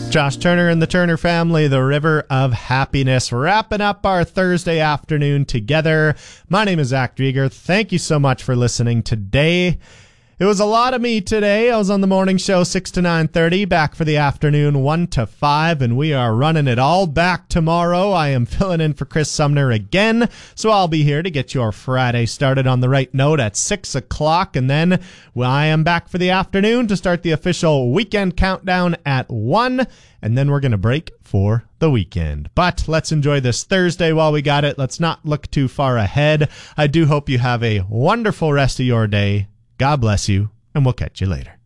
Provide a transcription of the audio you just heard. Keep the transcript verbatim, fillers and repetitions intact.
Josh Turner and the Turner family, the River of Happiness, wrapping up our Thursday afternoon together. My name is Zach Drieger. Thank you so much for listening today. It was a lot of me today. I was on the morning show six to nine thirty, back for the afternoon one to five, and we are running it all back tomorrow. I am filling in for Chris Sumner again, so I'll be here to get your Friday started on the right note at six o'clock, and then well, I am back for the afternoon to start the official weekend countdown at one, and then we're going to break for the weekend. But let's enjoy this Thursday while we got it. Let's not look too far ahead. I do hope you have a wonderful rest of your day. God bless you, and we'll catch you later.